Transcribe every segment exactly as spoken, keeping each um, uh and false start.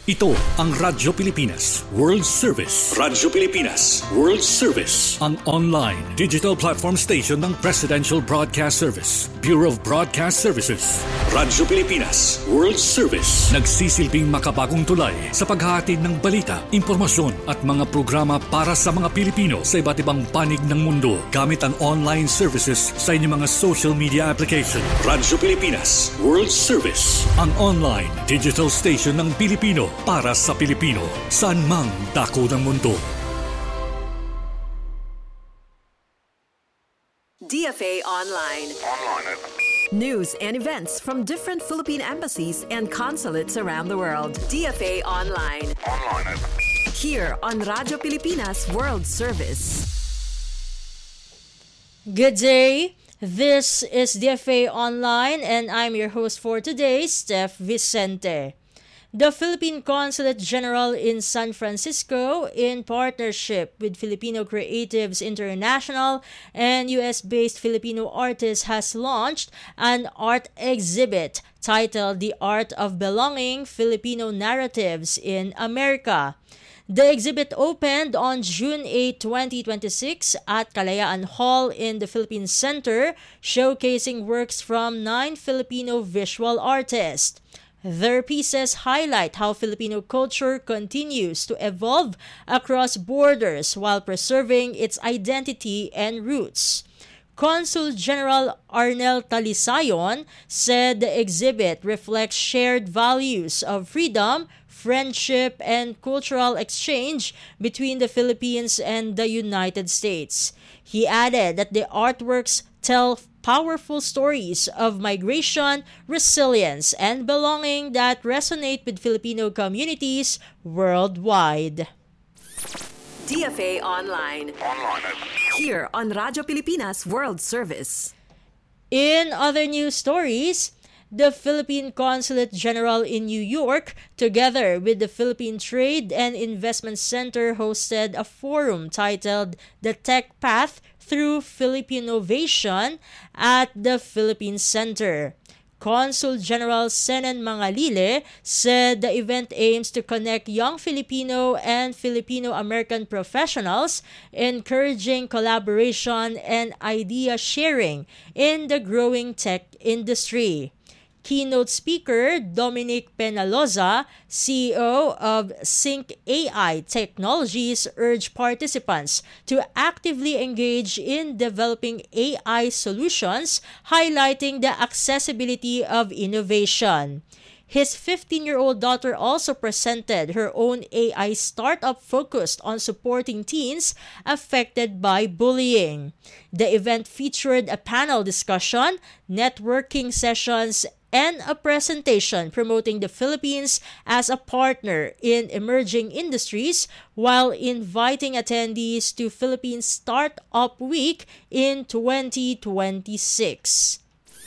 Ito ang Radyo Pilipinas World Service. Radyo Pilipinas World Service. Ang online digital platform station ng Presidential Broadcast Service, Bureau of Broadcast Services. Radyo Pilipinas World Service. Nagsisilbing makabagong tulay sa paghahatid ng balita, impormasyon at mga programa para sa mga Pilipino sa iba't ibang panig ng mundo gamit ang online services sa inyong mga social media application. Radyo Pilipinas World Service. Ang online digital station ng Pilipino para sa Pilipino, saan mang dako ng mundo. D F A Online. Online. News and events from different Philippine embassies and consulates around the world. D F A Online. Online. Here on Radyo Pilipinas World Service. Good day. This is D F A Online and I'm your host for today, Steph Vicente. The Philippine Consulate General in San Francisco, in partnership with Filipino Creatives International and U S-based Filipino artists, has launched an art exhibit titled The Art of Belonging: Filipino Narratives in America. The exhibit opened on June eighth, twenty twenty-six at Kalayaan Hall in the Philippine Center, showcasing works from nine Filipino visual artists. Their pieces highlight how Filipino culture continues to evolve across borders while preserving its identity and roots. Consul General Arnel Talisayon said the exhibit reflects shared values of freedom, friendship, and cultural exchange between the Philippines and the United States. He added that the artworks tell powerful stories of migration, resilience, and belonging that resonate with Filipino communities worldwide. D F A Online. Online. Here on Radyo Pilipinas World Service. In other news stories, the Philippine Consulate General in New York, together with the Philippine Trade and Investment Center, hosted a forum titled The Tech Path Through Philippinovation at the Philippine Center. Consul General Senan Mangalile said the event aims to connect young Filipino and Filipino-American professionals, encouraging collaboration and idea sharing in the growing tech industry. Keynote speaker Dominic Penaloza, C E O of Sync A I Technologies, urged participants to actively engage in developing A I solutions, highlighting the accessibility of innovation. His fifteen-year-old daughter also presented her own A I startup focused on supporting teens affected by bullying. The event featured a panel discussion, networking sessions, and a presentation promoting the Philippines as a partner in emerging industries while inviting attendees to Philippines Startup Week in twenty twenty-six.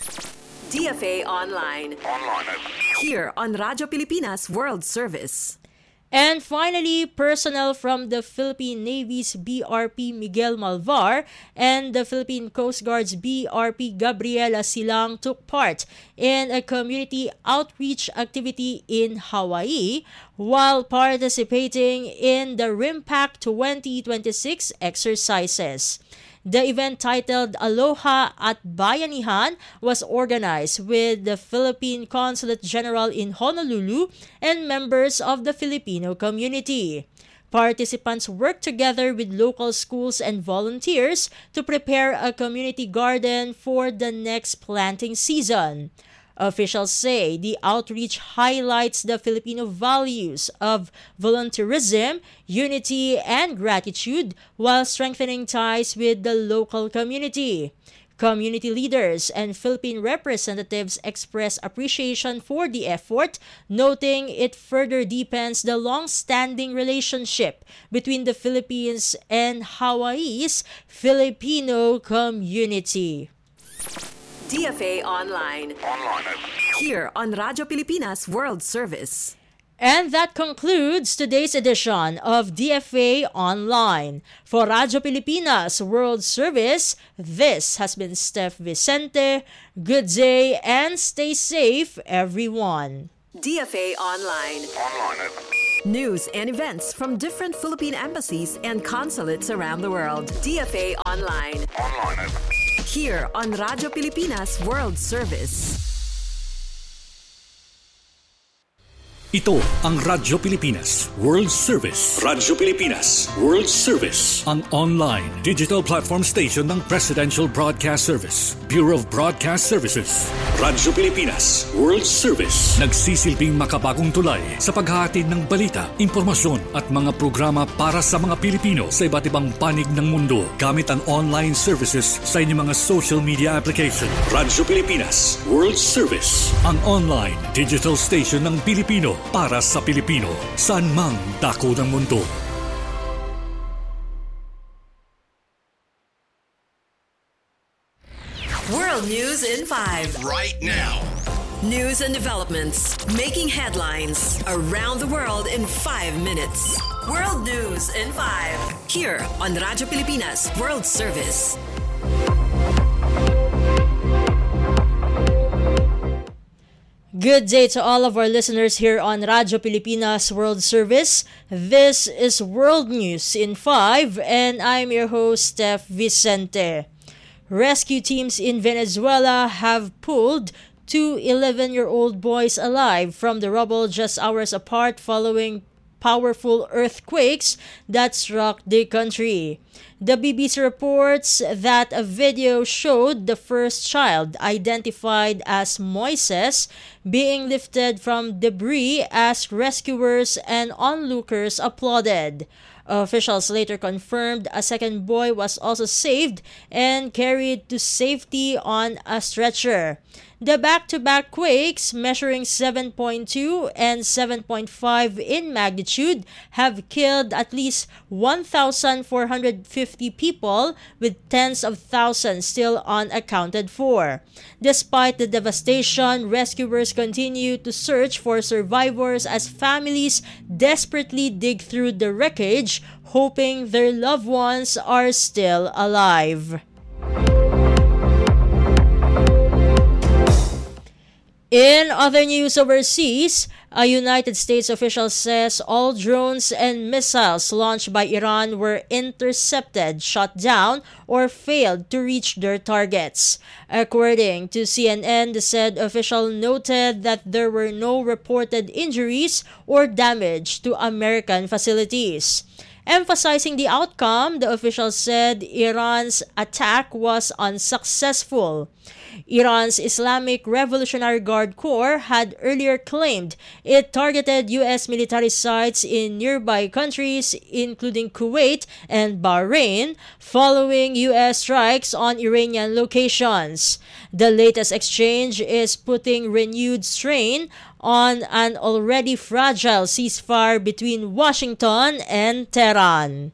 D F A Online. Online. Here on Radyo Pilipinas World Service. And finally, personnel from the Philippine Navy's B R P Miguel Malvar and the Philippine Coast Guard's B R P Gabriela Silang took part in a community outreach activity in Hawaii while participating in the RIMPAC twenty twenty-six exercises. The event, titled Aloha at Bayanihan, was organized with the Philippine Consulate General in Honolulu and members of the Filipino community. Participants worked together with local schools and volunteers to prepare a community garden for the next planting season. Officials say the outreach highlights the Filipino values of volunteerism, unity, and gratitude while strengthening ties with the local community. Community leaders and Philippine representatives express appreciation for the effort, noting it further deepens the long-standing relationship between the Philippines and Hawaii's Filipino community. D F A Online. Online. Here on Radyo Pilipinas World Service. And that concludes today's edition of D F A Online. For Radyo Pilipinas World Service, this has been Steph Vicente. Good day and stay safe, everyone. D F A Online. Online. News and events from different Philippine embassies and consulates around the world. D F A Online. Online. Here on Radyo Pilipinas World Service. Ito ang Radyo Pilipinas World Service. Radyo Pilipinas World Service. Ang online digital platform station ng Presidential Broadcast Service, Bureau of Broadcast Services. Radyo Pilipinas World Service. Nagsisilbing makabagong tulay sa paghahatid ng balita, impormasyon at mga programa para sa mga Pilipino sa iba't ibang panig ng mundo gamit ang online services sa inyong mga social media application. Radyo Pilipinas World Service. Ang online digital station ng Pilipino para sa Pilipino, saan mang dako ng mundo. World News in five. Right now. News and developments making headlines around the world in five minutes. World News in five. Here on Radyo Pilipinas World Service. Good day to all of our listeners here on Radyo Pilipinas World Service. This is World News in five, and I'm your host, Steph Vicente. Rescue teams in Venezuela have pulled two eleven-year-old boys alive from the rubble just hours apart following powerful earthquakes that struck the country. The B B C reports that a video showed the first child, identified as Moises, being lifted from debris as rescuers and onlookers applauded. Officials later confirmed a second boy was also saved and carried to safety on a stretcher. The back-to-back quakes, measuring seven point two and seven point five in magnitude, have killed at least one thousand four hundred fifty people, with tens of thousands still unaccounted for. Despite the devastation, rescuers continue to search for survivors as families desperately dig through the wreckage, hoping their loved ones are still alive. In other news overseas, a United States official says all drones and missiles launched by Iran were intercepted, shot down, or failed to reach their targets. According to C N N, the said official noted that there were no reported injuries or damage to American facilities. Emphasizing the outcome, the official said Iran's attack was unsuccessful. Iran's Islamic Revolutionary Guard Corps had earlier claimed it targeted U S military sites in nearby countries, including Kuwait and Bahrain, following U S strikes on Iranian locations. The latest exchange is putting renewed strain on an already fragile ceasefire between Washington and Tehran.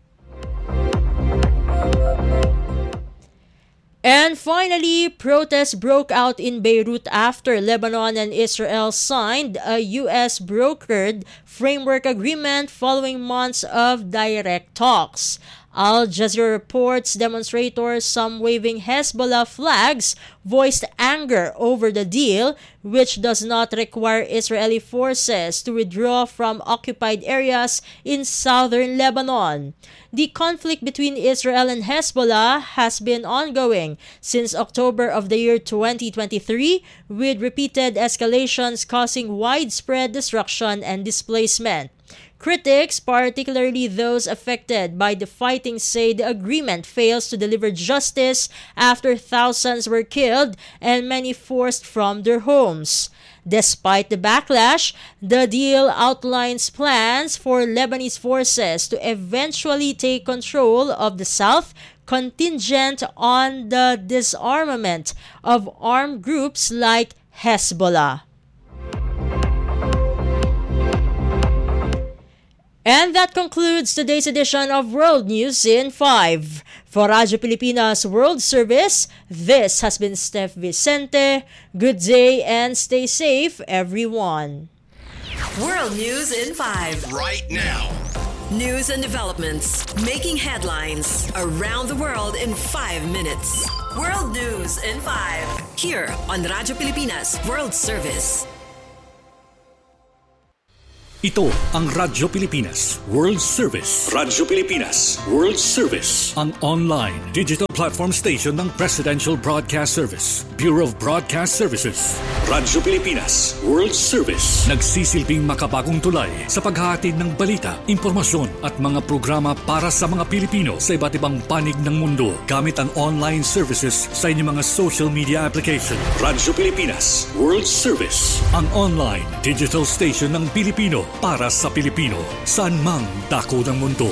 And finally, protests broke out in Beirut after Lebanon and Israel signed a U S-brokered framework agreement following months of direct talks. Al Jazeera reports demonstrators, some waving Hezbollah flags, voiced anger over the deal, which does not require Israeli forces to withdraw from occupied areas in southern Lebanon. The conflict between Israel and Hezbollah has been ongoing since October of the year twenty twenty-three, with repeated escalations causing widespread destruction and displacement. Critics, particularly those affected by the fighting, say the agreement fails to deliver justice after thousands were killed and many forced from their homes. Despite the backlash, the deal outlines plans for Lebanese forces to eventually take control of the south, contingent on the disarmament of armed groups like Hezbollah. And that concludes today's edition of World News in five. For Radyo Pilipinas World Service, this has been Steph Vicente. Good day and stay safe, everyone. World News in five. Right now. News and developments making headlines around the world in five minutes. World News in five. Here on Radyo Pilipinas World Service. Ito ang Radyo Pilipinas World Service. Radyo Pilipinas World Service. Ang online digital platform station ng Presidential Broadcast Service, Bureau of Broadcast Services. Radyo Pilipinas World Service. Nagsisilbing makabagong tulay sa paghahatid ng balita, impormasyon at mga programa para sa mga Pilipino sa iba't ibang panig ng mundo gamit ang online services sa inyong mga social media application. Radyo Pilipinas World Service. Ang online digital station ng Pilipino para sa Pilipino, saan mang dako ng mundo.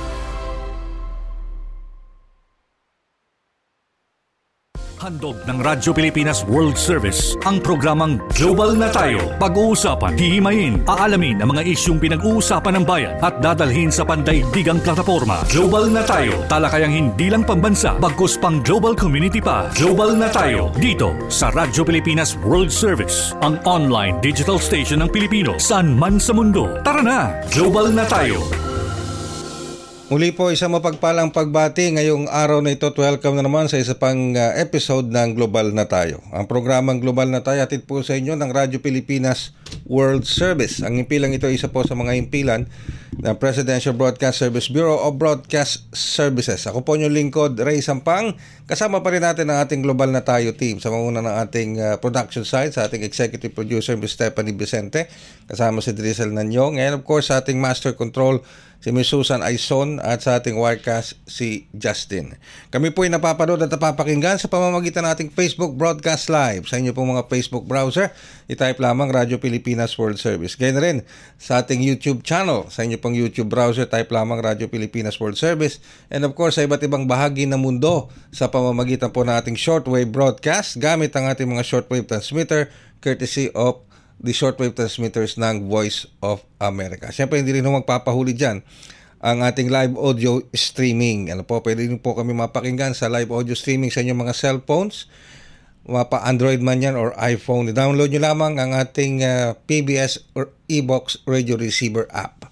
Handog ng Radyo Pilipinas World Service ang programang Global na Tayo. Pag-uusapan, hihimayin, aalamin ang mga isyung pinag-uusapan ng bayan at dadalhin sa pandaigdigang plataforma. Global na Tayo, talakayang hindi lang pambansa, bagkus pang global community pa. Global na Tayo, dito sa Radyo Pilipinas World Service, ang online digital station ng Pilipino, saan man sa mundo. Tara na, Global na Tayo. Muli po, isang mapagpalang pagbati ngayong araw na ito. Welcome na naman sa isa pang uh, episode ng Global na Tayo. Ang programang Global na Tayo hatid po sa inyo ng Radyo Pilipinas World Service. Ang impilang ito isa po sa mga impilan ng Presidential Broadcast Service, Bureau of Broadcast Services. Ako po inyong lingkod, Ray Sampang. Kasama pa rin natin ang ating Global na Tayo team sa manguna ng ating uh, production side, sa ating executive producer, Miz Stephanie Vicente. Kasama si Drizzle Nanyong. And of course, sa ating master control, si Miz Susan Aizon, at sa ating wirecast, si Justin. Kami po ay napapanood at napapakinggan sa pamamagitan ng ating Facebook Broadcast Live. Sa inyo pong mga Facebook browser, i-type lamang Radyo Pilipinas World Service. Gayun rin sa ating YouTube channel. Sa inyo pong YouTube browser, type lamang Radyo Pilipinas World Service. And of course, sa iba't ibang bahagi ng mundo sa pamamagitan po ng ating shortwave broadcast gamit ang ating mga shortwave transmitter courtesy of the shortwave transmitters ng Voice of America. Siyempre, hindi rin magpapahuli dyan ang ating live audio streaming. Ano po, pwede rin po kami mapakinggan sa live audio streaming sa inyong mga cellphones, mapa Android man yan or iPhone. I-download nyo lamang ang ating uh, P B S or e-box radio receiver app.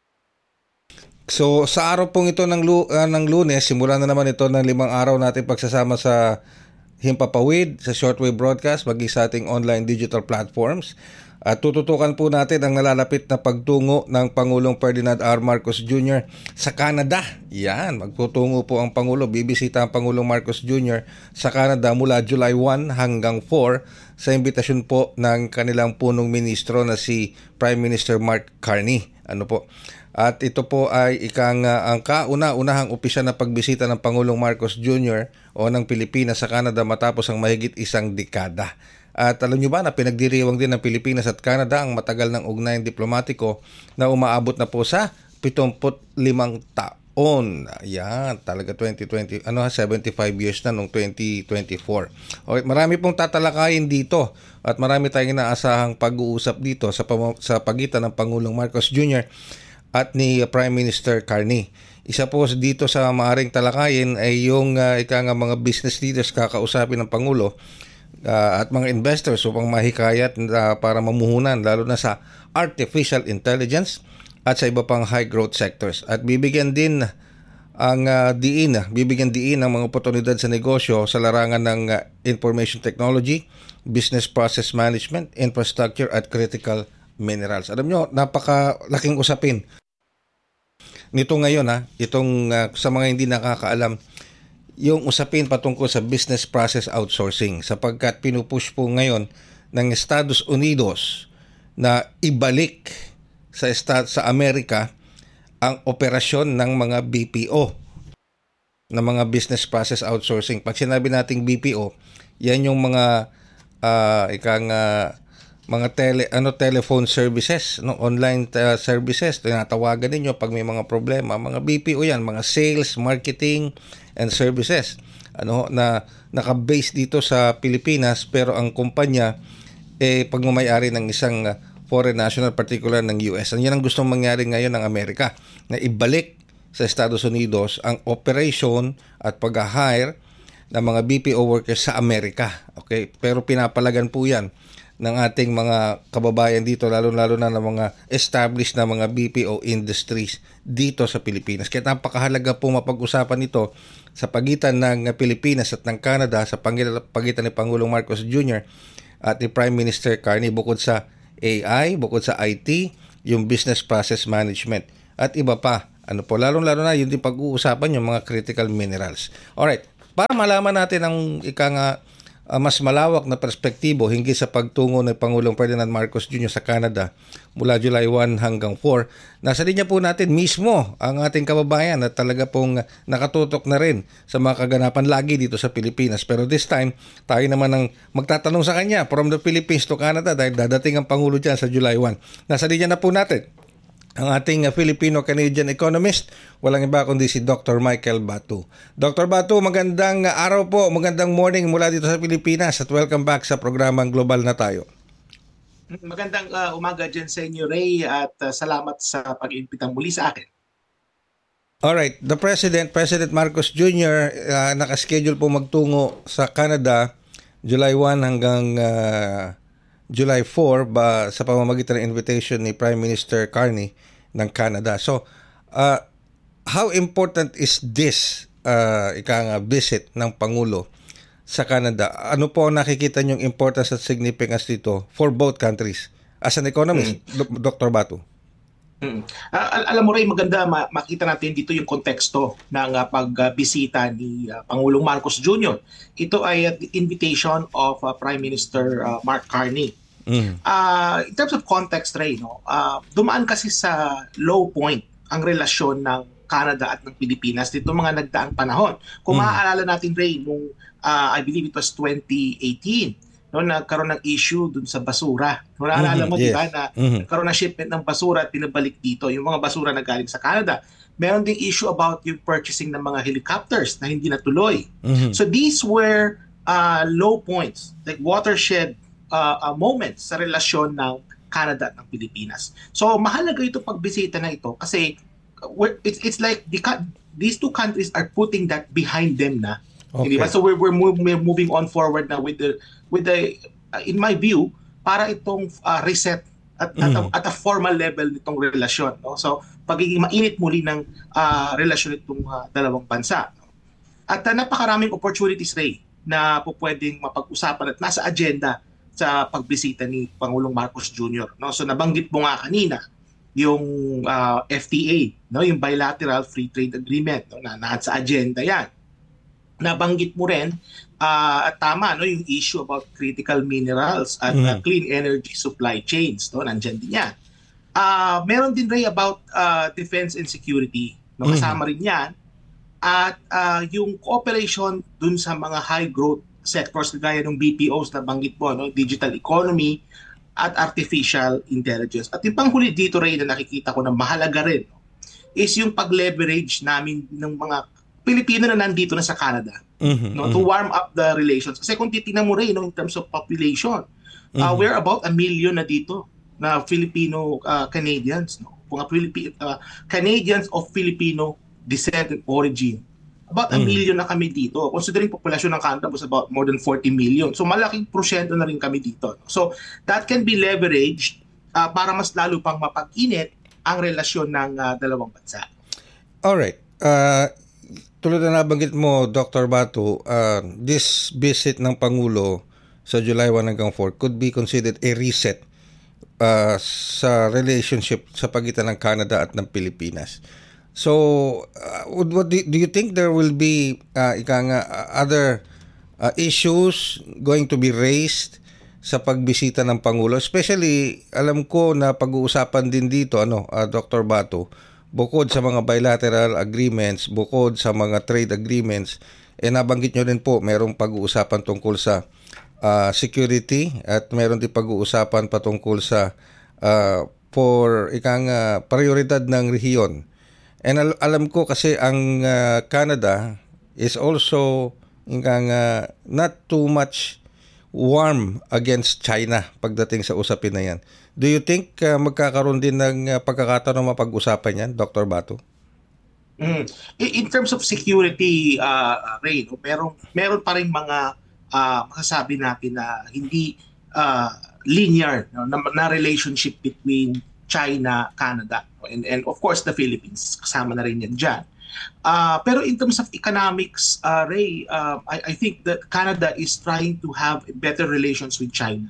So, sa araw pong ito ng, lu- uh, ng Lunes, simulan na naman ito ng limang araw natin pagsasama sa Himpapawid, sa shortwave broadcast, maging sa ating online digital platforms. At tututukan po natin ang nalalapit na pagtungo ng Pangulong Ferdinand R. Marcos Junior sa Canada. Yan, magtutungo po ang Pangulo. Bibisita ang Pangulong Marcos Junior sa Canada mula July first hanggang four sa imbitasyon po ng kanilang punong ministro na si Prime Minister Mark Carney. Ano po? At ito po ay ikang uh, ang kauna-unahang opisyal na pagbisita ng Pangulong Marcos Junior o ng Pilipinas sa Canada matapos ang mahigit isang dekada. At alam nyo ba na pinagdiriwang din ng Pilipinas at Canada ang matagal ng ugnayan diplomatiko na umaabot na po sa pitongput limang taon. Ayan, talaga twenty twenty, ano seventy-five years na nung twenty twenty-four. Okay, marami pong tatalakayin dito at marami tayong inaasahang pag-uusap dito sa, pam- sa pagitan ng Pangulong Marcos Junior at ni Prime Minister Carney. Isa po dito sa maaring talakayin ay yung uh, ika nga mga business leaders kakausapin ng Pangulo uh, at mga investors upang mahikayat uh, para mamuhunan lalo na sa artificial intelligence at sa iba pang high growth sectors. At bibigyan din ang uh, diin, bibigyan diin ang mga oportunidad sa negosyo sa larangan ng uh, information technology, business process management, infrastructure at critical minerals. Alam nyo, napakalaking usapin nito ngayon, ha, itong uh, sa mga hindi nakakaalam, yung usapin patungkol sa business process outsourcing sapagkat pinupush po ngayon ng Estados Unidos na ibalik sa Estad sa Amerika ang operasyon ng mga B P O, ng mga business process outsourcing. Pag sinabi nating B P O, yan yung mga uh, ikang uh, mga tele ano telephone services, no, online uh, services, tinatawagan ninyo pag may mga problema. Mga B P O yan, mga sales, marketing and services. Ano na naka-base dito sa Pilipinas pero ang kumpanya eh pagmamayari ng isang uh, foreign national, particular ng U S. Yan ang gustong mangyari ngayon ng Amerika, na ibalik sa Estados Unidos ang operation at pag-hire ng mga B P O workers sa Amerika. Okay? Pero pinapalagan po yan ng ating mga kababayan dito, lalo-lalo na ng mga established na mga B P O industries dito sa Pilipinas. Kaya napakahalaga po mapag-usapan ito sa pagitan ng Pilipinas at ng Canada sa pagitan ni Pangulong Marcos Junior at ni Prime Minister Carney, bukod sa A I, bukod sa I T, yung business process management at iba pa. Ano po, lalong-lalo na yung din pag-uusapan yung mga critical minerals. Alright, para malaman natin ang ika nga uh, mas malawak na perspektibo hinggil sa pagtungo ng Pangulong Ferdinand Marcos Junior sa Canada mula July first hanggang four, nasa linya po natin mismo ang ating kababayan na talaga pong nakatutok na rin sa mga kaganapan lagi dito sa Pilipinas. Pero this time, tayo naman ang magtatanong sa kanya from the Philippines to Canada dahil dadating ang Pangulo dyan sa July first. Nasa linya na po natin ang ating uh, Filipino-Canadian economist, walang iba kundi si Doctor Michael Batu. Doctor Batu, magandang araw po, magandang morning mula dito sa Pilipinas at welcome back sa programang Global na Tayo. Magandang uh, umaga dyan sa inyo, Ray, at uh, salamat sa pag-iimbitang muli sa akin. Alright, the President, President Marcos Junior, uh, nakaschedule po magtungo sa Canada July first hanggang uh, July fourth ba sa pamamagitan ng invitation ni Prime Minister Carney ng Canada. So, uh, how important is this uh, ika nga visit ng Pangulo sa Canada? Ano po ang nakikita niyong importance at significance dito for both countries? As an economist, mm. Doctor Batu. Mm. Uh, al- alam mo Ray, maganda ma- makita natin dito yung konteksto ng uh, pagbisita ni uh, Pangulong Marcos Junior Ito ay uh, the invitation of uh, Prime Minister uh, Mark Carney. Mm. Uh, in terms of context, Ray, no, uh, dumaan kasi sa low point ang relasyon ng Canada at ng Pilipinas dito mga nagdaang panahon. Kung mm. maaalala natin, Ray, nung uh, I believe it was twenty eighteen, no, nagkaroon ng issue dun sa basura. No, naalala mo, mm-hmm. di ba, na mm-hmm. nagkaroon ng shipment ng basura at pinabalik dito. Yung mga basura na galing sa Canada. Meron ding issue about yung purchasing ng mga helicopters na hindi natuloy. Mm-hmm. So these were uh, low points, like watershed Uh, uh, moments sa relasyon ng Canada at ng Pilipinas. So mahalaga ito pagbisita na ito kasi we're, it's, it's like the, these two countries are putting that behind them na. Okay. So we're, we're, move, we're moving on forward na with the, with the uh, in my view, para itong uh, reset at, mm. at, a, at a formal level nitong relasyon. No? So pagiging mainit muli ng uh, relasyon itong uh, dalawang bansa. No? At uh, napakaraming opportunities, Ray, na po pwedeng mapag-usapan at nasa agenda sa pagbisita ni Pangulong Marcos Junior No, so nabanggit mo nga kanina yung uh, F T A, no, yung bilateral free trade agreement, no, na nasa sa agenda 'yan. Nabanggit mo rin uh, at tama, no, yung issue about critical minerals at mm. uh, clean energy supply chains, no, nandiyan din 'yan. Uh, meron din rin about uh, defense and security, no, kasama mm. rin 'yan. At uh, yung cooperation dun sa mga high growth sectors kagaya ng B P Os na banggit mo, no? Digital economy at artificial intelligence. At yung panghuli dito, Ray, na nakikita ko na mahalaga rin, no? is yung pag-leverage namin ng mga Pilipino na nandito na sa Canada, mm-hmm, no? Mm-hmm. to warm up the relations. Kasi kung titingnan mo, Ray, no, in terms of population, mm-hmm. uh, we're about a million na dito na Filipino uh, Canadians, no? Mga Philippi- uh, Canadians of Filipino descent and origin. About a mm. million na kami dito. Considering populasyon ng Canada was about more than forty million. So malaking porsyento na rin kami dito. So that can be leveraged uh, para mas lalo pang mapag-init ang relasyon ng uh, dalawang bansa. Alright. Uh, tulad na nabanggit mo, Doctor Batu, uh, this visit ng Pangulo sa July first hanggang four could be considered a reset uh, sa relationship sa pagitan ng Canada at ng Pilipinas. So, uh, what do, do you think there will be uh, ika nga, uh, other uh, issues going to be raised sa pagbisita ng Pangulo? Especially, alam ko na pag-uusapan din dito, ano, uh, Doctor Batu, bukod sa mga bilateral agreements, bukod sa mga trade agreements, eh nabanggit nyo rin po, merong pag-uusapan tungkol sa uh, security at meron din pag-uusapan patungkol sa uh, for ika nga, prioridad ng rehiyon. And al- alam ko kasi ang uh, Canada is also ika nga, not too much warm against China pagdating sa usapin na yan. Do you think uh, magkakaroon din ng uh, pagkakataon na mapag-usapan yan, Doctor Batu? Mm. In terms of security, uh, Ray, no, meron, meron pa rin mga uh, masasabi natin na hindi uh, linear, no, na, na relationship between China, Canada, and, and of course the Philippines. Kasama na rin yan dyan. Uh, pero in terms of economics, uh, Ray, uh, I, I think that Canada is trying to have better relations with China.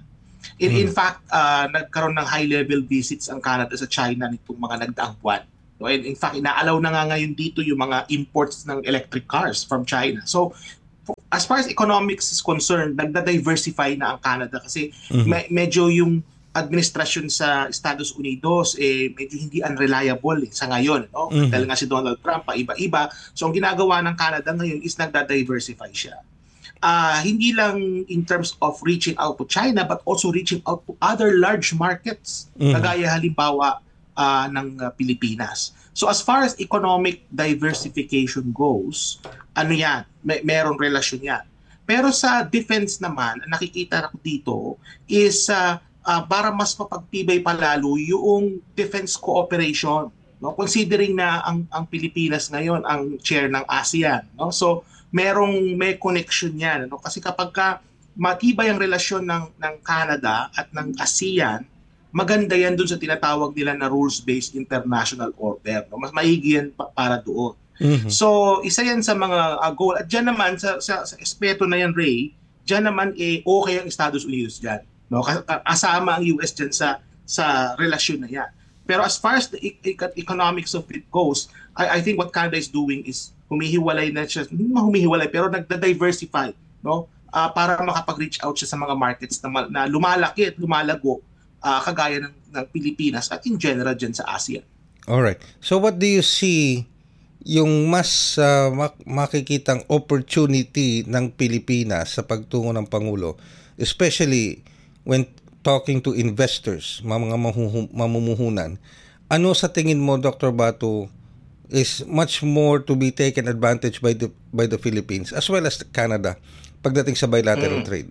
In, Mm. in fact, uh, nagkaroon ng high-level visits ang Canada sa China nitong mga nagdaang buwan. So, in, in fact, inaalaw na nga ngayon dito yung mga imports ng electric cars from China. So, as far as economics is concerned, nagda-diversify na ang Canada kasi Mhm. me- medyo yung administrasyon sa Estados Unidos eh medyo hindi unreliable eh, sa ngayon, no? Mhm. Dahil nga si Donald Trump pa iba-iba. So ang ginagawa ng Canada ngayon is nagda-diversify siya. Ah, hindi lang in terms of reaching out to China but also reaching out to other large markets, Mhm. kagaya halimbawa ah, ng ah, Pilipinas. So as far as economic diversification goes, ano yan, may merong relasyon yan. Pero sa defense naman, ang nakikita ko dito is uh, uh, para mas mapagtibay palalo yung defense cooperation. No? Considering na ang, ang Pilipinas ngayon ang chair ng ASEAN. No? So merong may connection yan. No? Kasi kapag ka matibay ang relasyon ng, ng Canada at ng ASEAN, maganda yan dun sa tinatawag nila na rules-based international order. No? Mas maigi yan pa- para doon. Mhm. So, isa yan sa mga uh, goal. At dyan naman, sa, sa, sa espeto na yan, Ray, dyan naman, eh, okay ang Estados Unidos dyan. No? Kas- Kasama ang U S dyan sa, sa relasyon na yan. Pero as far as the e- e- economics of it goes, I, I think what Canada is doing is humihiwalay na siya, hindi naman humihiwalay, pero nagda-diversify, no? Uh, para makapag-reach out siya sa mga markets na, ma- na lumalaki at lumalago, uh, kagaya ng, ng Pilipinas at in general dyan sa ASEAN. Alright. So what do you see yung mas uh, mak- makikitang opportunity ng Pilipinas sa pagtungo ng Pangulo, especially when talking to investors, mga mahuhu- mamumuhunan? Ano sa tingin mo, Doctor Bato, is much more to be taken advantage by the by the Philippines as well as Canada pagdating sa bilateral Mm. trade?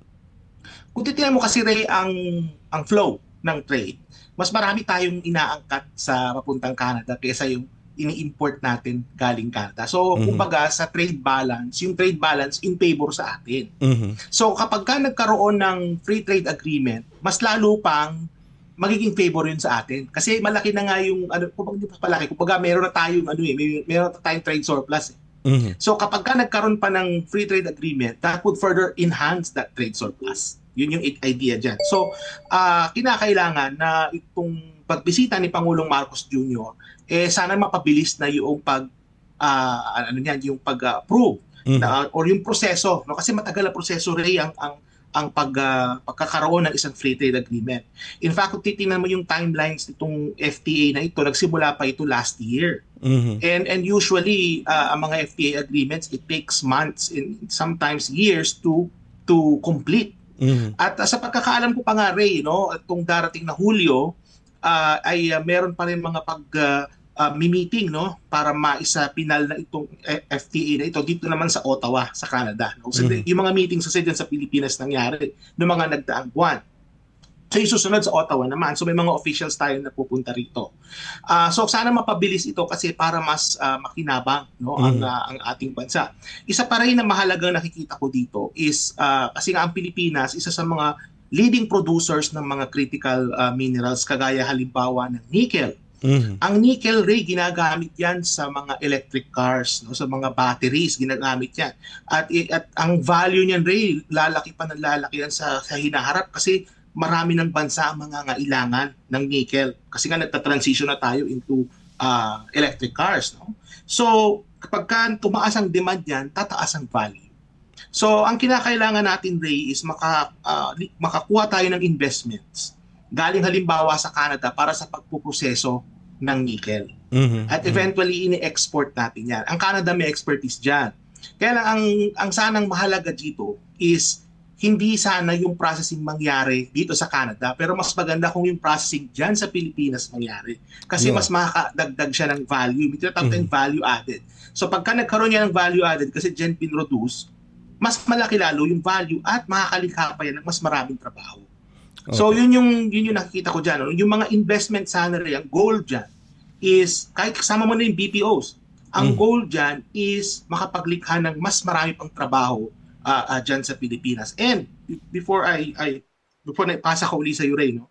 Kung titingnan mo kasi, Ray, ang, ang flow ng trade, mas marami tayong inaangkat sa papuntang Canada kaysa yung ini-import natin galing Canada. So, Mhm. kumbaga, sa trade balance, yung trade balance in favor sa atin. Mhm. So, kapag ka nagkaroon ng free trade agreement, mas lalo pang magiging favor yun sa atin. Kasi malaki na nga yung, ano, kumbaga hindi pa palaki, kumbaga meron na tayong, ano eh, may, meron na tayong trade surplus eh. Mhm. So kapag ka nagkaroon pa ng free trade agreement, that would further enhance that trade surplus. Yun yung i- idea dyan. So uh, kinakailangan na itong pagbisita ni Pangulong Marcos Junior, eh sana mapabilis na yung pag, uh, ano yan, yung pag-approve Mhm. na, or yung proseso. No? Kasi matagal na proseso, Ray, ang, ang, ang pag, uh, pagkakaroon ng isang free trade agreement. In fact, kung titingnan mo yung timelines nitong F T A na ito, nagsimula pa ito last year. Mhm. And and usually uh, ang mga F T A agreements, it takes months and sometimes years to to complete. Mhm. At uh, sa pagkakaalam ko pa nga, Ray, no, itong darating na Hulyo uh, ay uh, meron pa rin mga pag uh, uh, meeting, no, para maisa pinal na itong eh, F T A na ito dito naman sa Ottawa, sa Canada. No? So, Mhm. yung mga meetings kasi dyan sa Pilipinas nangyari noong mga nagdaang buwan. So yung susunod sa Ottawa naman. So may mga officials tayo na pupunta rito. Ah, so sana mapabilis ito kasi para mas ah, makinabang, no, ang Mhm. ah, ang ating bansa. Isa pa rin na mahalagang nakikita ko dito is ah, kasi nga ang Pilipinas isa sa mga leading producers ng mga critical ah, minerals kagaya halimbawa ng nickel. Mhm. Ang nickel, Ray, ginagamit yan sa mga electric cars, no, sa mga batteries, ginagamit yan. At, at ang value niyan, Ray, lalaki pa ng lalaki yan sa, sa hinaharap kasi marami ng bansa ang mga ngailangan ng nickel. Kasi nga nagta-transition na tayo into uh, electric cars. No? So, kapag ka tumaas ang demand yan, tataas ang value. So, ang kinakailangan natin, Ray, is maka, uh, makakuha tayo ng investments galing halimbawa sa Canada para sa pagpuproseso ng nickel. Mhm. At eventually, ini-export natin yan. Ang Canada may expertise dyan. Kaya lang, ang, ang sanang mahalaga dito is hindi sana yung processing mangyari dito sa Canada, pero mas maganda kung yung processing dyan sa Pilipinas mangyari. Kasi Yeah. mas makakadagdag siya ng value. May tinatawag tayong value added. So pagka nagkaroon niya ng value added kasi dyan pinroduce, mas malaki lalo yung value at makakalikha pa yan ng mas maraming trabaho. So Okay. yun yung yun yung nakikita ko diyan, no? Yung mga investment sana rin, ang goal diyan is kahit kasama mo na yung B P Os, ang Mm. goal diyan is makapaglikha ng mas marami pang trabaho uh, uh, diyan sa Pilipinas. And before I I before na ipasa ko uli sa iyo, Ray, no?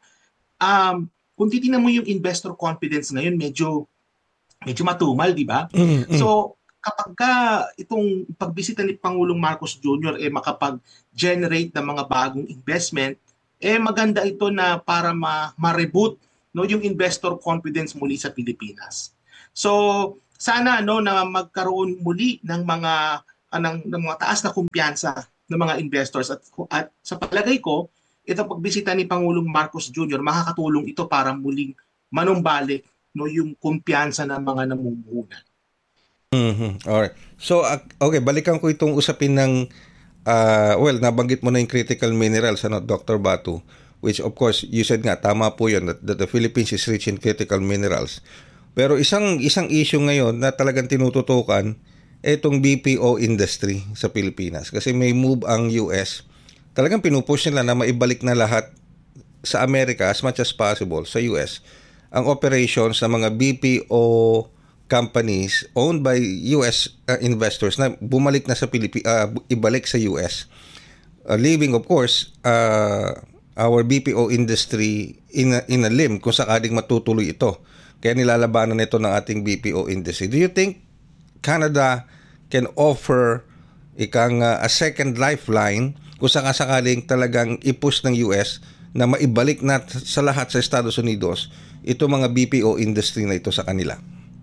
Um kung titingnan mo yung investor confidence ngayon, medyo medyo matumal, di ba? Mhm. So kapag ka itong pagbisita ni Pangulong Marcos Junior eh makapag-generate ng mga bagong investment, eh maganda ito na para ma- ma-reboot no yung investor confidence muli sa Pilipinas. So sana no na magkaroon muli ng mga uh, ng, ng mga taas na kumpiyansa ng mga investors at, at sa palagay ko ito pagbisita ni Pangulong Marcos Junior makakatulong ito para muling manumbalik no yung kumpiyansa ng mga namumuhunan. Mm-hmm. Alright. So uh, okay, balikan ko itong usapin ng uh, well, nabanggit mo na yung critical minerals, ano, Doctor Batu, which of course you said nga tama po yun that, that the Philippines is rich in critical minerals. Pero isang isang issue ngayon na talagang tinututukan itong B P O industry sa Pilipinas kasi may move ang U S. Talagang pinupush nila na maibalik na lahat sa Amerika as much as possible sa U S ang operations ng mga B P O companies owned by U S uh, investors na bumalik na sa Pilipinas, uh, ibalik sa U S. Uh, leaving of course uh, our B P O industry in a, in a limb kung sakaling matutuloy ito. Kaya nilalabanan nito ng ating B P O industry. Do you think Canada can offer ikang uh, a second lifeline kung sakaling talagang i-push ng U S na maibalik na sa lahat sa Estados Unidos ito mga B P O industry na ito sa kanila?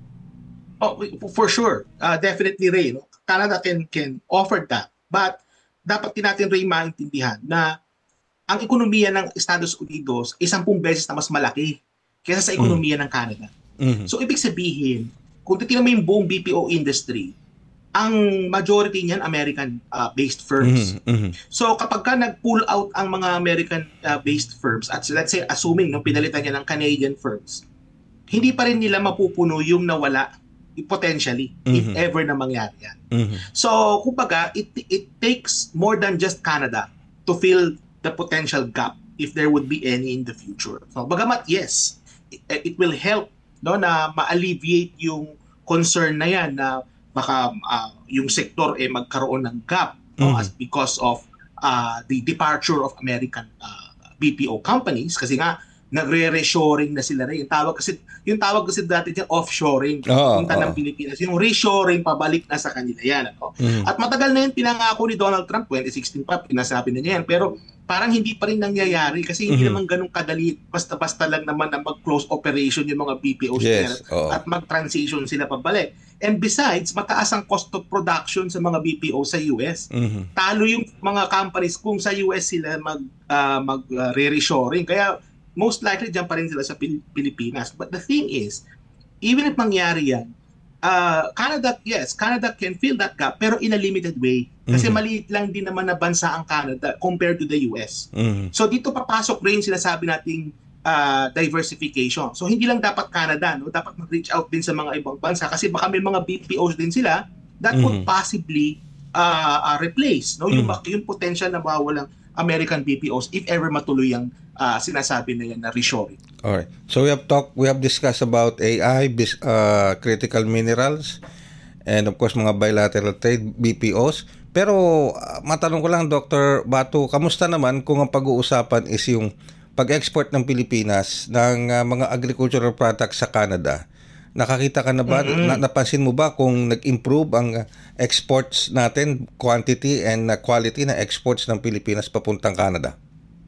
Oh, for sure. Uh, definitely, Ray. No? Canada can can offer that. But dapat din natin, Ray, maintindihan na ang ekonomiya ng Estados Unidos ay sampung beses na mas malaki kaysa sa ekonomiya mm. ng Canada. Mm-hmm. So, ibig sabihin, kung titignan mo yung buong B P O industry, ang majority niyan American-based uh, firms. Mm-hmm. Mm-hmm. So, kapag ka nag-pull out ang mga American-based uh, firms, at let's say, assuming no, pinalitan niya ng Canadian firms, hindi pa rin nila mapupuno yung nawala potentially, mm-hmm. if ever na mangyari yan. Mm-hmm. So, kumbaga, it, it takes more than just Canada to fill the potential gap if there would be any in the future. So, bagamat, yes, it, it will help no, na ma-alleviate yung concern na yan na baka uh, yung sektor eh magkaroon ng gap no, mm-hmm. as because of uh, the departure of American uh, B P O companies kasi nga nagre-reshoring na sila rin. Yung tawag kasi yung tawag kasi dati diyan offshoring oh, punta oh. ng Pilipinas. Yung reshoring pabalik na sa kanila yan. Ano? Mm. At matagal na yun pinangako ni Donald Trump, twenty sixteen pa pinasabi na niya yan. Pero parang hindi pa rin nangyayari kasi hindi mm-hmm. naman ganun kadali basta-basta lang naman na mag-close operation yung mga B P Os yes, oh. at mag-transition sila pabalik. And besides, mataas ang cost of production sa mga B P O sa U S. Mm-hmm. Talo yung mga companies kung sa U S sila mag uh, mag uh, re-reshoring. Kaya most likely dyan pa rin sila sa Pil- Pilipinas. But the thing is, even if mangyari yan, uh, Canada, yes, Canada can fill that gap pero in a limited way. Kasi mm-hmm. maliit lang din naman na bansa ang Canada compared to the U S. Mm-hmm. So dito papasok rin sinasabi nating uh, diversification. So hindi lang dapat Canada, no? Dapat mag-reach out din sa mga ibang bansa kasi baka may mga B P Os din sila that mm-hmm. could possibly uh, uh, replace no? yung, mm-hmm. yung potential na mawawalang American B P Os if ever matuloy ang uh, sinasabi na yan na reshoring. Alright. So we have talked, we have discussed about A I, bis, uh, critical minerals, and of course mga bilateral trade, B P Os. Pero uh, matanong ko lang, Doctor Batu, kamusta naman kung ang pag-uusapan is yung pag-export ng Pilipinas ng uh, mga agricultural products sa Canada? Nakakita ka na ba, mm-hmm. na, napansin mo ba kung nag-improve ang exports natin, quantity and quality na exports ng Pilipinas papuntang Canada?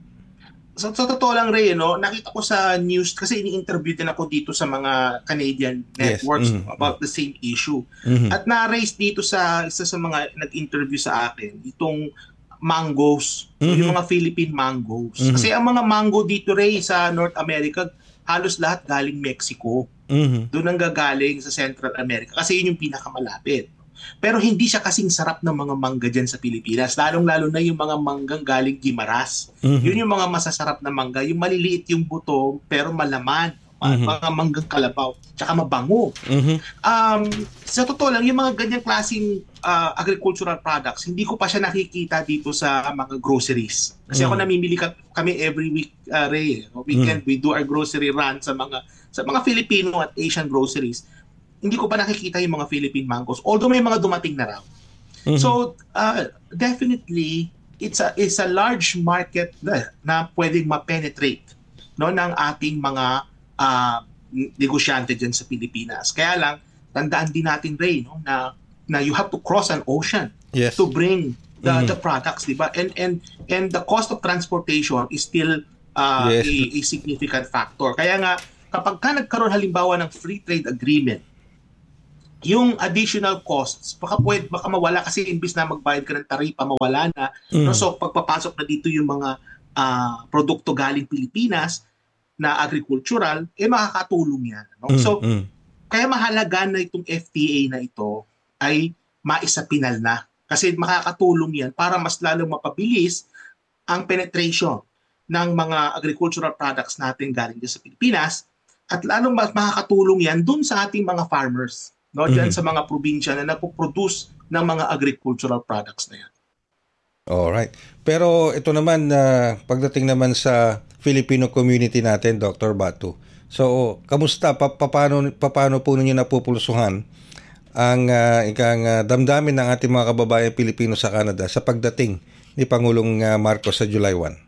So, sa totoo lang, Ray, no, nakita ko sa news, kasi ini-interview din ako dito sa mga Canadian networks yes. mm-hmm. about the same issue. Mm-hmm. At na-raise dito sa isa sa mga nag-interview sa akin, itong mangoes, mm-hmm. yung mga Philippine mangoes. Mm-hmm. Kasi ang mga mango dito, Ray, sa North America, halos lahat galing Mexico. Mm-hmm. Doon ang gagaling sa Central America kasi yun yung pinakamalapit. Pero hindi siya kasing sarap ng mga mangga dyan sa Pilipinas. Lalong-lalo na yung mga manggang galing Guimaras. Mm-hmm. Yun yung mga masasarap na mangga. Yung maliliit yung buto pero malaman. Mm-hmm. Mga manggang kalabaw. Tsaka mabango. Mm-hmm. Um, sa totoo lang, yung mga ganyang klaseng uh, agricultural products, hindi ko pa siya nakikita dito sa mga groceries. Kasi mm-hmm. ako namimili ka, kami every week, uh, Ray. Weekend, mm-hmm. we do our grocery run sa mga sa mga Filipino at Asian groceries. Hindi ko pa nakikita yung mga Philippine mangoes. Although may mga dumating na raw. Mm-hmm. So, uh, definitely, it's a, it's a large market na, na pwedeng ma-penetrate no, ng ating mga uh, negosyante dyan sa Pilipinas. Kaya lang, tandaan din natin, Ray, no, na, na you have to cross an ocean yes. to bring the Mm-hmm. the products, di ba? And and and the cost of transportation is still uh, Yes. a, a significant factor. Kaya nga kapag ka nagkaroon halimbawa ng free trade agreement, yung additional costs baka pwede baka mawala kasi imbis na magbayad ka ng taripa mawala na. No? So pagpapasok na dito yung mga uh, produkto galing Pilipinas na agricultural, eh makakatulong yan. No? So kaya mahalaga na itong F T A na ito ay maisapinal na. Kasi makakatulong yan para mas lalong mapabilis ang penetration ng mga agricultural products natin galing sa Pilipinas at lalong mas makakatulong yan dun sa ating mga farmers, no? Diyan sa mga probinsya na nagpo-produce ng mga agricultural products na yan. Alright. Pero ito naman, uh, pagdating naman sa Filipino community natin, Doctor Batu. So, kamusta? Pa paano, paano po ninyo napupulsuhan ang uh, ikang uh, damdamin ng ating mga kababayan Pilipino sa Canada sa pagdating ni Pangulong uh, Marcos sa July first?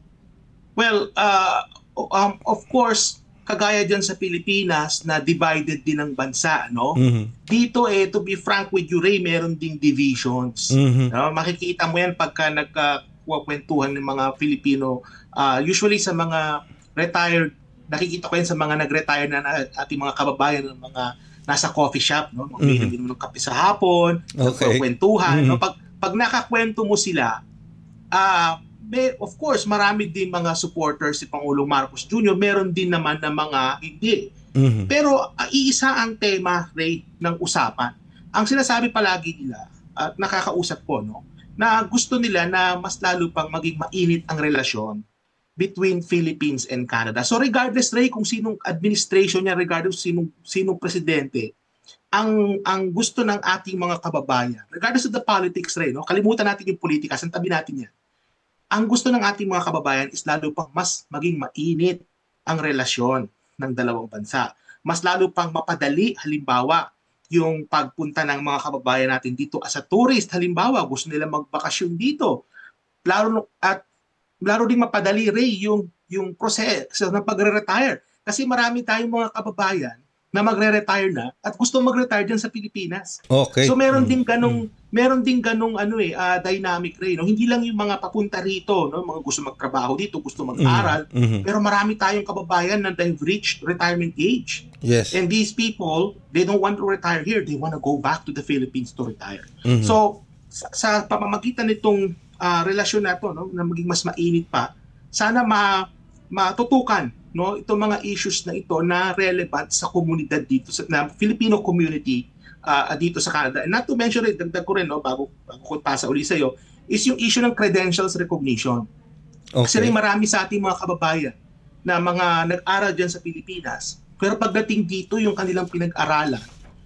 Well, uh, um, of course, kagaya dyan sa Pilipinas na divided din ang bansa, no? Mm-hmm. Dito eh, to be frank with you, Ray, meron ding divisions. Mm-hmm. No? Makikita mo yan pagka nagkakwentuhan ng mga Filipino, uh, usually sa mga retired, nakikita ko yan sa mga nag-retire na, na ating mga kababayan, ng mga nasa coffee shop, no? Mag-inom mm-hmm. ng kape sa hapon, okay. nagkakwentuhan. Mm-hmm. No? Pag, pag nakakwento mo sila, ah, uh, May, of course, marami din mga supporters si Pangulong Marcos Junior Meron din naman na mga hindi. Mm-hmm. Pero uh, iisa ang tema, Ray, ng usapan. Ang sinasabi palagi nila, at nakakausap ko, no, na gusto nila na mas lalo pang maging mainit ang relasyon between Philippines and Canada. So regardless, Ray, kung sinong administration niya, regardless sinong, sinong presidente, ang ang gusto ng ating mga kababayan, regardless of the politics, Ray, no, kalimutan natin yung politika, santabi natin yan. Ang gusto ng ating mga kababayan is lalo pang mas maging mainit ang relasyon ng dalawang bansa. Mas lalo pang mapadali, halimbawa, yung pagpunta ng mga kababayan natin dito as a tourist, halimbawa, gusto nila magbakasyon dito. Lalo, at lalo din mapadali, Ray, yung, yung proseso ng pagre-retire. Kasi marami tayong mga kababayan na magre-retire na at gusto mag-retire dyan sa Pilipinas. Okay. So meron din ganong mm. meron din ganong ano eh uh, dynamic, Ray, no? Hindi lang yung mga papunta rito, no, mga gusto magtrabaho dito, gusto mag-aral, mm-hmm. pero marami tayong kababayan na they've reached retirement age. Yes. And these people, they don't want to retire here, they want to go back to the Philippines to retire. Mm-hmm. So sa, sa pamamagitan nitong uh, relasyon na to, no, na maging mas mainit pa, sana ma matutukan, no, itong mga issues na ito na relevant sa komunidad dito sa na Filipino community uh, dito sa Canada. And not to mention it, dagdag ko rin, no, bago bago ko pasa uli sa iyo, is yung issue ng credentials recognition. Okay. Kasi rin marami sa ating mga kababayan na mga nag-aral diyan sa Pilipinas, pero pagdating dito yung kanilang pinag-aralan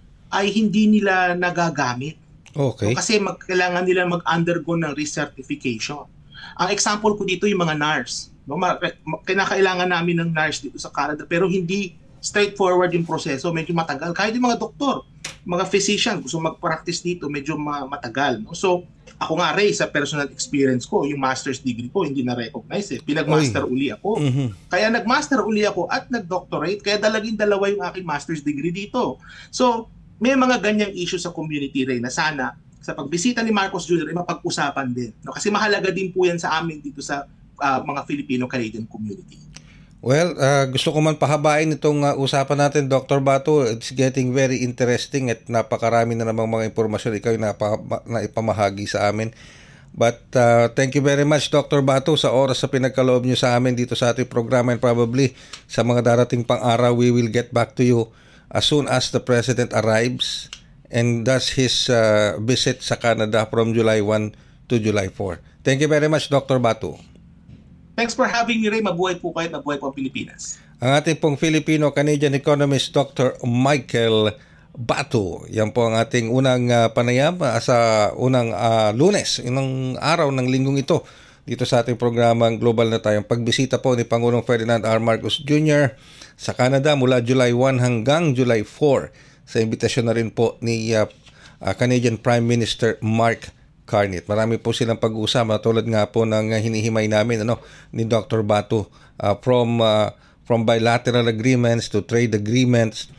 ay hindi nila nagagamit. Okay. No, kasi mag, kailangan nila mag-undergo ng recertification. Ang example ko dito yung mga nurse. No, kinakailangan namin ng nurse dito sa Canada pero hindi straightforward yung proseso, medyo matagal. Kahit yung mga doktor, mga physician, gusto mag-practice dito, medyo matagal. No? So, ako nga, Ray, sa personal experience ko, yung master's degree ko, hindi na-recognize eh. Pinag-master Oy. uli ako. Mm-hmm. Kaya nag-master uli ako at nag-doctorate, kaya dalaging dalawa yung aking master's degree dito. So, may mga ganyang issue sa community, Ray, na sana sa pagbisita ni Marcos Junior ay mapag-usapan din. No? Kasi mahalaga din po yan sa amin dito sa Uh, mga Filipino-Canadian community. Well, uh, gusto ko man pahabain itong uh, usapan natin, Doctor Batu. It's getting very interesting at napakarami na namang mga impormasyon ikaw yung naipamahagi sa amin. But uh, thank you very much, Doctor Batu, sa oras sa pinagkaloob nyo sa amin dito sa ating programa, and probably sa mga darating pang araw, we will get back to you as soon as the President arrives and does his uh, visit sa Canada from July first to July fourth. Thank you very much, Doctor Batu. Thanks for having me, Ray. Mabuhay po kayo at mabuhay po ang Pilipinas. Ang ating pong Filipino-Canadian economist, Doctor Michael Batu. Yan po ang ating unang uh, panayam uh, sa unang uh, Lunes, unang araw ng linggong ito dito sa ating programang Global na Tayong. Pagbisita po ni Pangulong Ferdinand R. Marcos Junior sa Canada mula July first hanggang July fourth sa imbitasyon na rin po ni uh, uh, Canadian Prime Minister Mark Carney. Marami po silang pag-uusama tulad nga po ng hinihimay namin ano ni Doctor Batu uh, from uh, from bilateral agreements to trade agreements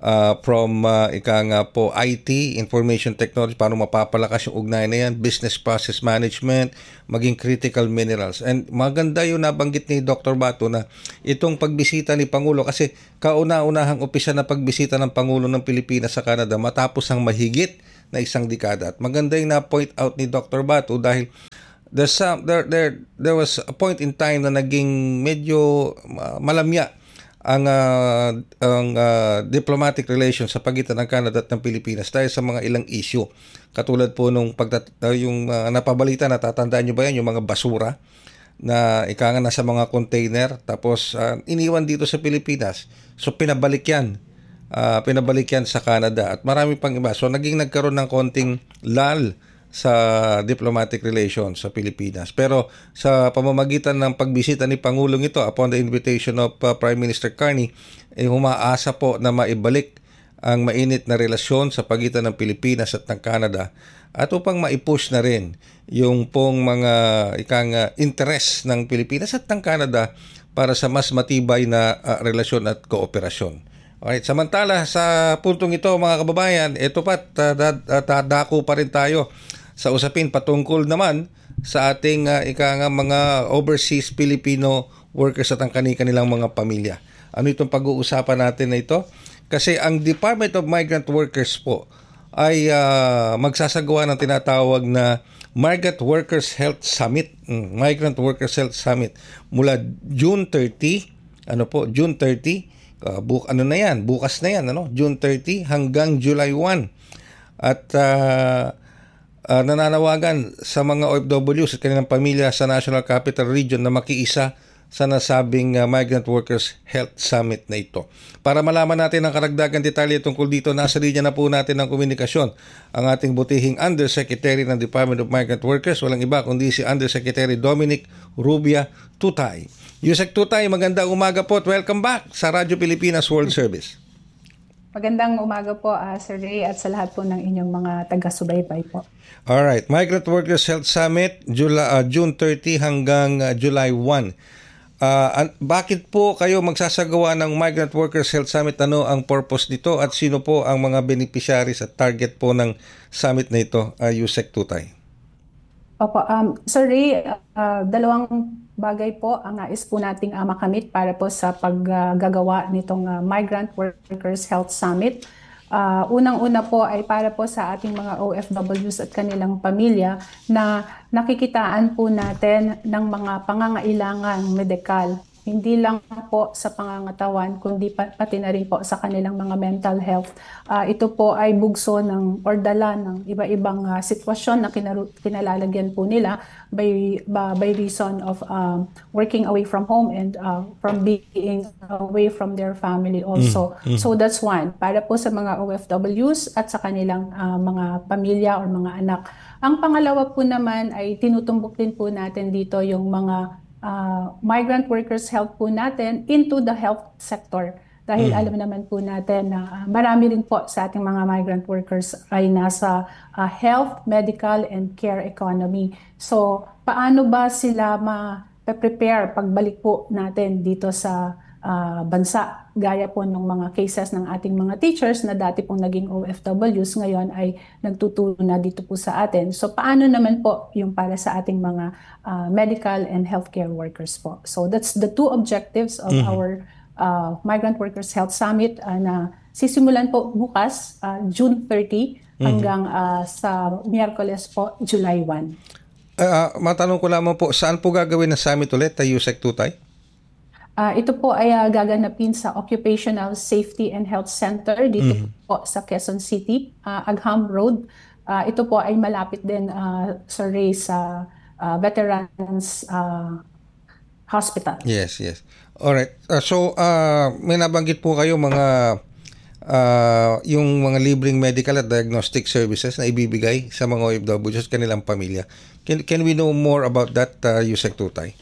uh, from uh, ika nga po I T, information technology, paano mapapalakas yung ugnayan na yan, business process management, maging critical minerals. And maganda yung nabanggit ni Doctor Bato na itong pagbisita ni Pangulo, kasi kauna-unahang umpisa na pagbisita ng Pangulo ng Pilipinas sa Canada matapos ang mahigit na isang dekada. At maganda yung na-point out ni Doctor Bato dahil there's some, there, there, there was a point in time na naging medyo uh, malamya ang uh, ang uh, diplomatic relations sa pagitan ng Canada at ng Pilipinas dahil sa mga ilang issue. Katulad po nung pagtat uh, yung uh, napabalita, natatandaan nyo ba yan, yung mga basura na ika nga nasa mga container tapos uh, iniwan dito sa Pilipinas. So pinabalik yan. Uh, pinabalik yan sa Canada at marami pang iba. So naging nagkaroon ng konting lull sa diplomatic relations sa Pilipinas. Pero sa pamamagitan ng pagbisita ni Pangulong ito upon the invitation of uh, Prime Minister Carney, eh, humaasa po na maibalik ang mainit na relasyon sa pagitan ng Pilipinas at ng Canada at upang maipush na rin yung pong mga ikang uh, interest ng Pilipinas at ng Canada para sa mas matibay na uh, relasyon at kooperasyon. Alright, samantala sa puntong ito mga kababayan, ito pa dadako pa rin tayo sa usapin patungkol naman sa ating uh, ika nga mga overseas Filipino workers at ang kani-kanilang mga pamilya. Ano itong pag-uusapan natin na ito? Kasi ang Department of Migrant Workers po ay uh, magsasagawa ng tinatawag na Migrant Workers Health Summit, mm, Migrant Workers Health Summit mula June thirtieth, ano po, June thirtieth, uh, buk ano na yan, bukas na yan, ano, June thirtieth hanggang July first. At uh, Uh, nananawagan sa mga O F Ws at kanilang pamilya sa National Capital Region na makiisa sa nasabing uh, Migrant Workers Health Summit na ito. Para malaman natin ang karagdagan detalye tungkol dito, nasa linya na po natin ng komunikasyon ang ating butihing Undersecretary ng Department of Migrant Workers, walang iba kundi si Undersecretary Dominic Rubia Tutay. Yusek Tutay, magandang umaga po at welcome back sa Radyo Pilipinas World Service. Magandang umaga po, uh, Sir Ray, at sa lahat po ng inyong mga taga-subaybay po. Alright, Migrant Workers Health Summit, July, uh, June thirtieth hanggang uh, July first. Uh, bakit po kayo magsasagawa ng Migrant Workers Health Summit? Ano ang purpose nito at sino po ang mga beneficiaries at target po ng summit na ito, uh, Yusek Tutay? Opo, um, Sir Ray, uh, dalawang bagay po ang nais po nating uh, makamit para po sa paggagawa uh, nitong uh, Migrant Workers Health Summit. Uh, unang-una po ay para po sa ating mga O F Ws at kanilang pamilya na nakikitaan po natin ng mga pangangailangang medikal. Hindi lang po sa pangangatawan, kundi pati na rin po sa kanilang mga mental health. Uh, ito po ay bugso ng or dala ng iba-ibang uh, sitwasyon na kinalalagyan po nila by, by, by reason of um, working away from home and uh, from being away from their family also. Mm, mm. So that's one. Para po sa mga O F Ws at sa kanilang uh, mga pamilya or mga anak. Ang pangalawa po naman ay tinutumbok din po natin dito yung mga Uh, migrant workers health po natin into the health sector. Dahil mm. alam naman po natin na uh, marami rin po sa ating mga migrant workers ay nasa uh, health, medical, and care economy. So, paano ba sila ma-prepare pagbalik po natin dito sa uh, bansa? Gaya po ng mga cases ng ating mga teachers na dati pong naging O F Ws, ngayon ay nagtuturo na dito po sa atin. So paano naman po yung para sa ating mga uh, medical and healthcare workers po? So that's the two objectives of mm-hmm. our uh, Migrant Workers Health Summit uh, na sisimulan po bukas, uh, June thirtieth, mm-hmm. hanggang uh, sa Miyerkules po, July first. Uh, matanong ko lamang po, saan po gagawin na summit ulit, Yusek Tutay? Uh, ito po ay uh, gaganapin sa Occupational Safety and Health Center dito mm-hmm. po sa Quezon City, uh, Agham Road. Uh, ito po ay malapit din uh, sa Ray sa uh, Veterans uh, Hospital. Yes, yes. Alright. Uh, so, uh, may nabanggit po kayo mga uh, yung mga libreng medical at diagnostic services na ibibigay sa mga O F Ws at kanilang pamilya. Can, can we know more about that, uh, Yusek Tutay?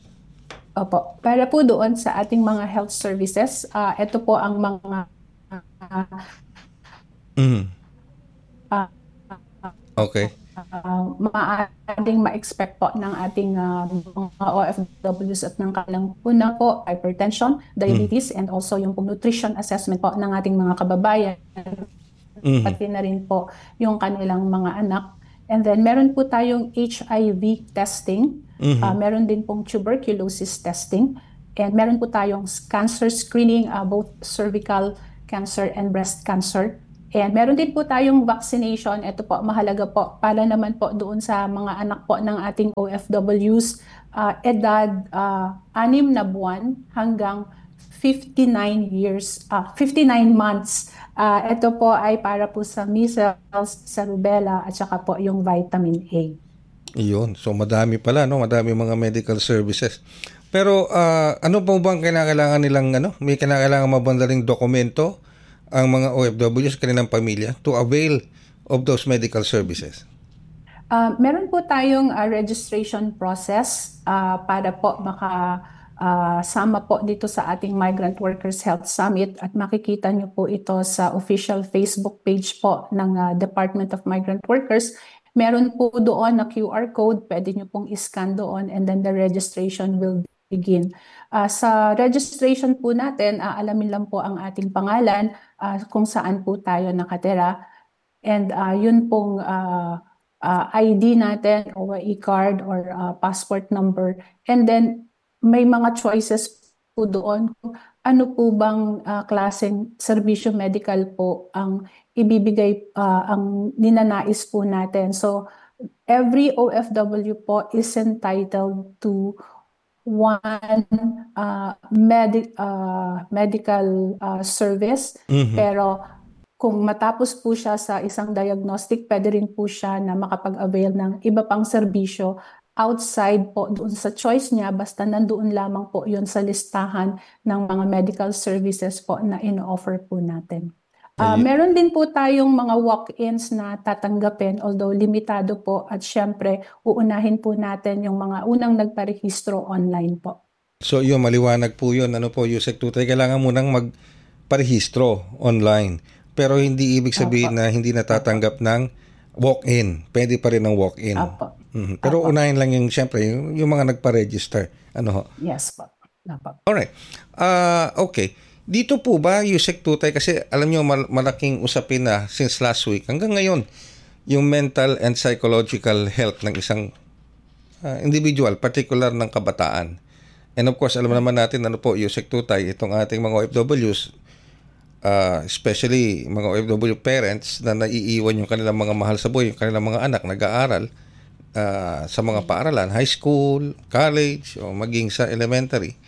Opo. Para po doon sa ating mga health services, uh, ito po ang mga uh, mm. uh, uh, okay. uh, maaaring ma-expect po ng ating uh, mga O F Ws at ng kanilang una po, hypertension, diabetes, mm. and also yung nutrition assessment po ng ating mga kababayan, mm-hmm. pati na rin po yung kanilang mga anak. And then meron po tayong H I V testing, mm-hmm. uh, meron din pong tuberculosis testing, and meron po tayong cancer screening, uh, both cervical cancer and breast cancer. And meron din po tayong vaccination. Ito po, mahalaga po para naman po doon sa mga anak po ng ating O F Ws, uh, edad uh, anim na buwan hanggang fifty-nine years, uh, fifty-nine months. Uh, ito po ay para po sa measles, sa rubella, at saka po yung vitamin A. Iyon. So madami pala, no? Madami mga medical services. Pero uh, ano po bang kailangan nilang, ano? May kailangan mabandaling dokumento ang mga O F Ws, kanilang pamilya, to avail of those medical services? Uh, meron po tayong uh, registration process uh, para po maka Uh, sama po dito sa ating Migrant Workers Health Summit, at makikita nyo po ito sa official Facebook page po ng uh, Department of Migrant Workers. Meron po doon na Q R code, pwede nyo pong iscan doon, and then the registration will begin. Uh, sa registration po natin, uh, alamin lang po ang ating pangalan, uh, kung saan po tayo nakatira, and uh, yun pong uh, uh, I D natin, o e-card or uh, passport number, and then may mga choices po doon kung ano po bang uh, klaseng serbisyo medical po ang ibibigay, uh, ang ninanais po natin. So every O F W po is entitled to one uh, med- uh, medical uh, service, mm-hmm. pero kung matapos po siya sa isang diagnostic, pwede rin po siya na makapag-avail ng iba pang serbisyo outside po doon sa choice niya, basta nandoon lamang po yun sa listahan ng mga medical services po na in-offer po natin. Uh, meron din po tayong mga walk-ins na tatanggapin, although limitado po, at syempre uunahin po natin yung mga unang nagparehistro online po. So yun, maliwanag po yun. Ano po, Yusek Tutay, kailangan munang magparehistro online. Pero hindi ibig sabihin Opo. na hindi natatanggap Opo. ng walk-in. Pwede pa rin ng walk-in. Opo. Mm-hmm. Pero Opo. unahin lang yung, syempre, yung, yung mga nagpa-register. Ano ho? Yes po. Opo. Alright. Uh, okay. Dito po ba, Yusek Tutay, kasi alam nyo, mal- malaking usapin na since last week, hanggang ngayon, yung mental and psychological health ng isang uh, individual, particular ng kabataan. And of course, alam naman natin, ano po, Yusek Tutay, itong ating mga O F Ws, uh, especially mga O F W parents na naiiwan yung kanilang mga mahal sa buhay, yung kanilang mga anak, nag-aaral, Uh, sa mga paaralan, high school, college, o maging sa elementary,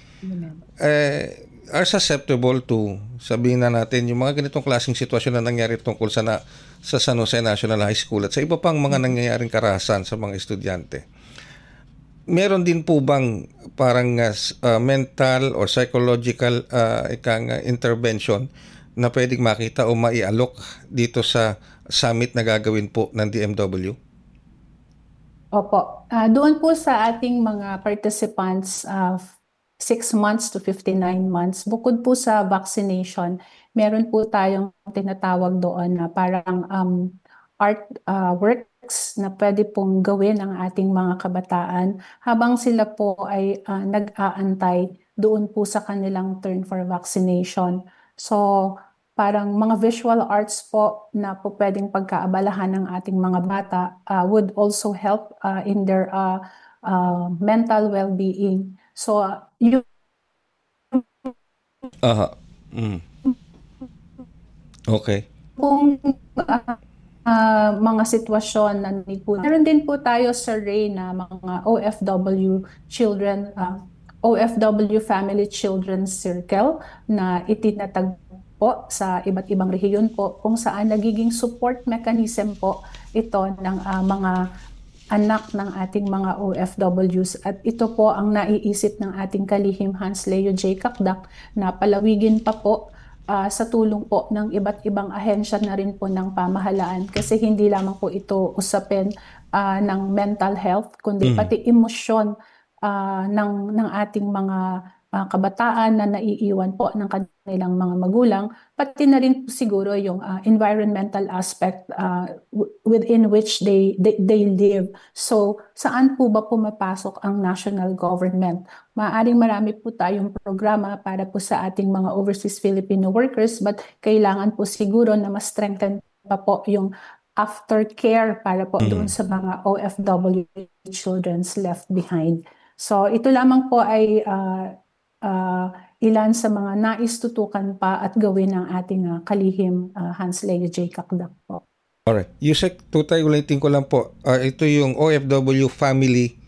eh, are susceptible to, sabihin na natin, yung mga ganitong klaseng sitwasyon na nangyari tungkol sa, na, sa San Jose National High School at sa iba pang mga nangyayaring karahasan sa mga estudyante. Meron din po bang parang uh, mental or psychological uh, ikang, uh, intervention na pwedeng makita o maialok dito sa summit na gagawin po ng D M W? Opo. Uh, doon po sa ating mga participants, uh, six months to fifty-nine months, bukod po sa vaccination, meron po tayong tinatawag doon na parang um, art uh, works na pwede pong gawin ng ating mga kabataan habang sila po ay uh, nag-aantay doon po sa kanilang turn for vaccination. So, parang mga visual arts po na po pwedeng pagkaabalahan ng ating mga bata uh, would also help uh, in their uh, uh, mental well-being. So, uh, you... Aha. Mm. Okay. Kung uh, uh, mga sitwasyon na po, meron din po tayo sa Ray na mga O F W children, uh, O F W Family Children's Circle na itinatag po sa iba't ibang rehiyon po kung saan nagiging support mechanism po ito ng uh, mga anak ng ating mga O F Ws, at ito po ang naiisip ng ating kalihim Hans Leo J. Kakdak na palawigin pa po uh, sa tulong po ng iba't ibang ahensya na rin po ng pamahalaan, kasi hindi lamang po ito usapin uh, ng mental health kundi mm. pati emosyon uh, ng ng ating mga uh, kabataan na naiiwan po ng kanilang mga magulang, pati na rin po siguro yung uh, environmental aspect uh, w- within which they, they they live. So saan po ba pumapasok ang national government? Maaaring marami po tayong programa para po sa ating mga overseas Filipino workers, but kailangan po siguro na mas strengthen pa po yung aftercare para po mm. doon sa mga O F W children's left behind. So ito lamang po ay uh, uh, ilan sa mga naistutukan pa at gawin ng ating uh, kalihim uh, Hans Leo J. Kakdak po. Alright. Yusek, tutay ulitin ko lang po. Uh, ito yung O F W family